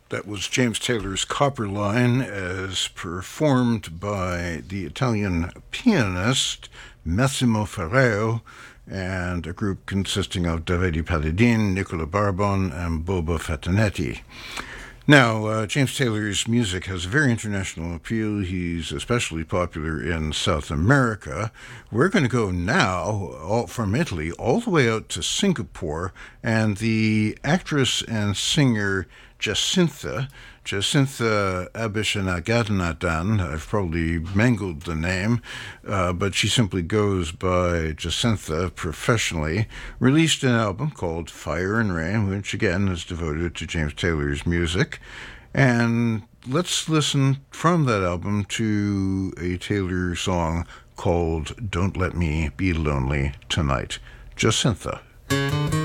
That was James Taylor's Copper Line as performed by the Italian pianist Massimo Ferreo and a group consisting of Davide Palladin, Nicola Barbon, and Bobo Fatanetti. Now, James Taylor's music has very international appeal. He's especially popular in South America. We're going to go now from Italy all the way out to Singapore, and the actress and singer Jacinta Abishanagadanadan, I've probably mangled the name, but she simply goes by Jacinta professionally, released an album called Fire and Rain, which again is devoted to James Taylor's music. And let's listen from that album to a Taylor song called Don't Let Me Be Lonely Tonight. Jacinta.